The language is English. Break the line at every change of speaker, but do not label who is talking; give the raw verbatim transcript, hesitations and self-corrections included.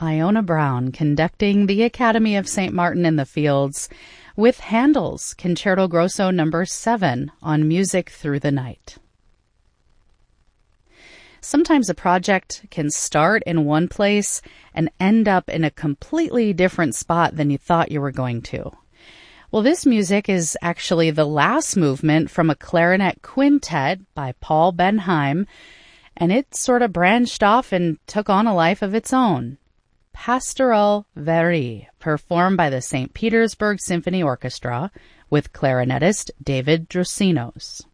Iona Brown conducting the Academy of Saint Martin in the Fields with Handel's Concerto Grosso number seven on Music Through the Night. Sometimes a project can start in one place and end up in a completely different spot than you thought you were going to. Well, this music is actually the last movement from a clarinet quintet by Paul Benheim, and it sort of branched off and took on a life of its own. Pastoral Verie, performed by the Saint Petersburg Symphony Orchestra with clarinetist David Drosinos.